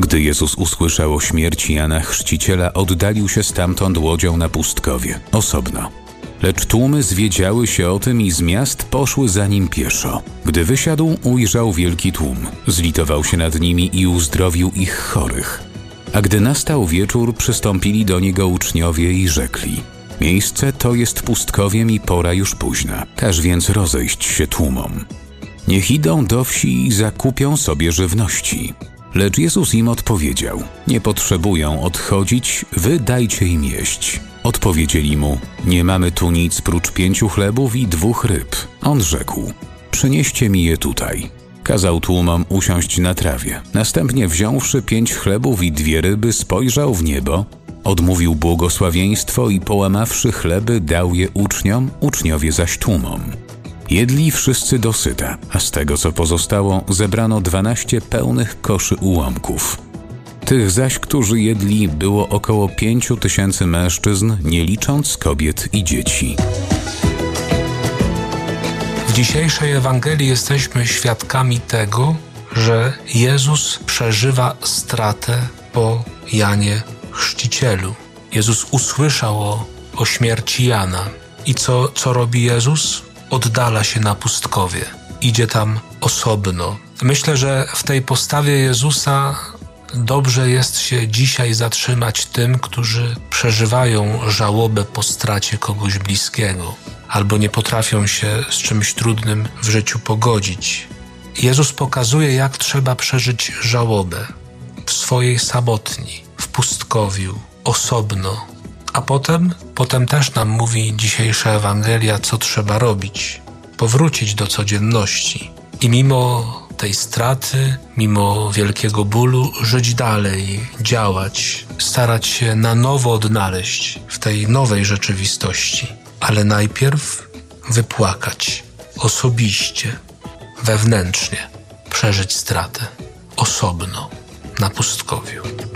Gdy Jezus usłyszał o śmierci Jana Chrzciciela, oddalił się stamtąd łodzią na pustkowie, osobno. Lecz tłumy zwiedziały się o tym i z miast poszły za nim pieszo. Gdy wysiadł, ujrzał wielki tłum. Zlitował się nad nimi i uzdrowił ich chorych. A gdy nastał wieczór, przystąpili do niego uczniowie i rzekli: miejsce to jest pustkowiem i pora już późna. Każ więc rozejść się tłumom. Niech idą do wsi i zakupią sobie żywności. Lecz Jezus im odpowiedział: nie potrzebują odchodzić, wy dajcie im jeść. Odpowiedzieli mu: nie mamy tu nic prócz 5 chlebów i 2 ryb. On rzekł: przynieście mi je tutaj. Kazał tłumom usiąść na trawie. Następnie wziąwszy 5 chlebów i 2 ryby, spojrzał w niebo, odmówił błogosławieństwo i połamawszy chleby, dał je uczniom, uczniowie zaś tłumom. Jedli wszyscy dosyta, a z tego, co pozostało, zebrano 12 pełnych koszy ułomków. Tych zaś, którzy jedli, było około 5000 mężczyzn, nie licząc kobiet i dzieci. W dzisiejszej Ewangelii jesteśmy świadkami tego, że Jezus przeżywa stratę po Janie Chrzcicielu. Jezus usłyszał o śmierci Jana. I co robi Jezus? Oddala się na pustkowie. Idzie tam osobno. Myślę, że w tej postawie Jezusa dobrze jest się dzisiaj zatrzymać tym, którzy przeżywają żałobę po stracie kogoś bliskiego albo nie potrafią się z czymś trudnym w życiu pogodzić. Jezus pokazuje, jak trzeba przeżyć żałobę w swojej samotni, w pustkowiu, osobno. A potem też nam mówi dzisiejsza Ewangelia, co trzeba robić. Powrócić do codzienności. I mimo tej straty, mimo wielkiego bólu, żyć dalej, działać, starać się na nowo odnaleźć w tej nowej rzeczywistości. Ale najpierw wypłakać osobiście, wewnętrznie, przeżyć stratę, osobno, na pustkowiu.